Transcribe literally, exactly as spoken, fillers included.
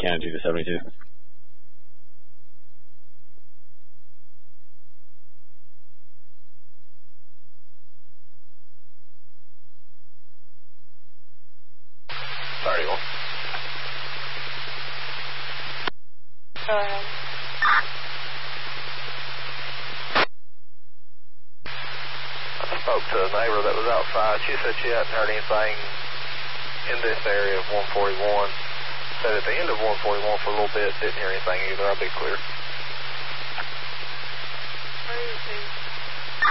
Cannon two to seventy-two. thirty-one. Go ahead. I spoke to a neighbor that was outside. She said she hadn't heard anything in this area of one forty-one. Said at the end of one forty-one for a little bit, didn't hear anything either. I'll be clear.